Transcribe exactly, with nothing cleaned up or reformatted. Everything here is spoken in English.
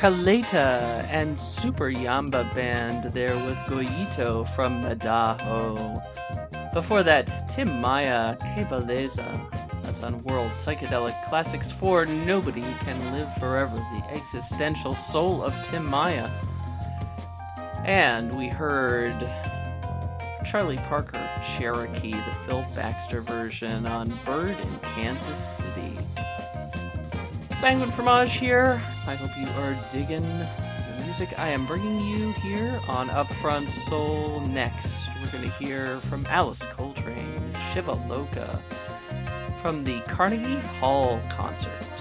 Caleta and Super Yamba Band there with Goyito from Madaho. Before that, Tim Maya, Que Beleza. That's on World Psychedelic Classics four, Nobody Can Live Forever, the existential soul of Tim Maya. And we heard Charlie Parker, Cherokee, the Phil Baxter version on Bird in Kansas City. Sanguine Fromage here. I hope you are digging the music I am bringing you here on Upfront Soul. Next, we're going to hear from Alice Coltrane, Shiva Loka, from the Carnegie Hall concert.